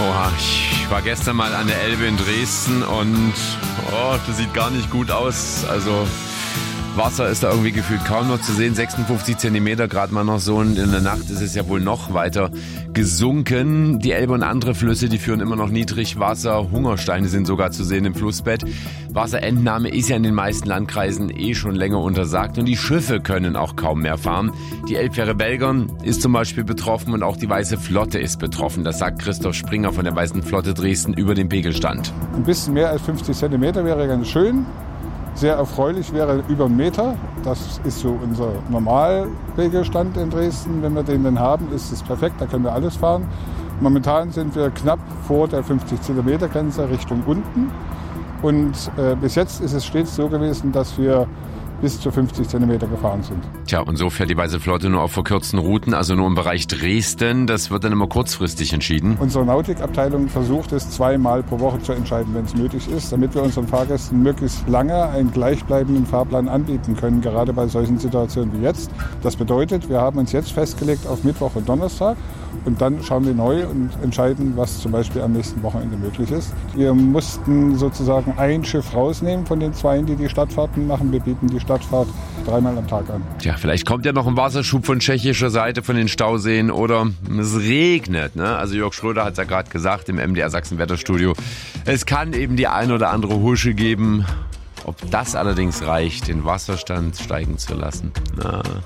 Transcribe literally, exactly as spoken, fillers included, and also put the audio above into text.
Oha, ich war gestern mal an der Elbe in Dresden und oh, das sieht gar nicht gut aus. Also Wasser ist da irgendwie gefühlt kaum noch zu sehen. sechsundfünfzig Zentimeter gerade mal noch so, und in der Nacht ist es ja wohl noch weiter gesunken. Die Elbe und andere Flüsse, die führen immer noch niedrig Wasser. Hungersteine sind sogar zu sehen im Flussbett. Wasserentnahme ist ja in den meisten Landkreisen eh schon länger untersagt und die Schiffe können auch kaum mehr fahren. Die Elbfähre Belgern ist zum Beispiel betroffen und auch die Weiße Flotte ist betroffen. Das sagt Christoph Springer von der Weißen Flotte Dresden über den Pegelstand. Ein bisschen mehr als fünfzig Zentimeter wäre ganz schön. Sehr erfreulich wäre über einen Meter. Das ist so unser Normalpegelstand in Dresden. Wenn wir den dann haben, ist es perfekt, da können wir alles fahren. Momentan sind wir knapp vor der fünfzig Zentimeter Grenze Richtung unten. Und äh, bis jetzt ist es stets so gewesen, dass wir bis zu fünfzig Zentimeter gefahren sind. Tja, und so fährt die Weiße Flotte nur auf verkürzten Routen, also nur im Bereich Dresden. Das wird dann immer kurzfristig entschieden. Unsere Nautikabteilung versucht es zweimal pro Woche zu entscheiden, wenn es nötig ist, damit wir unseren Fahrgästen möglichst lange einen gleichbleibenden Fahrplan anbieten können, gerade bei solchen Situationen wie jetzt. Das bedeutet, wir haben uns jetzt festgelegt auf Mittwoch und Donnerstag und dann schauen wir neu und entscheiden, was zum Beispiel am nächsten Wochenende möglich ist. Wir mussten sozusagen ein Schiff rausnehmen von den zwei, die die Stadtfahrten machen. Wir bieten die Stadtfahrt dreimal am Tag an. Tja, vielleicht kommt ja noch ein Wasserschub von tschechischer Seite von den Stauseen oder es regnet. Ne? Also Jörg Schröder hat es ja gerade gesagt im M D R Sachsen-Wetterstudio. Es kann eben die ein oder andere Husche geben. Ob das allerdings reicht, den Wasserstand steigen zu lassen, na...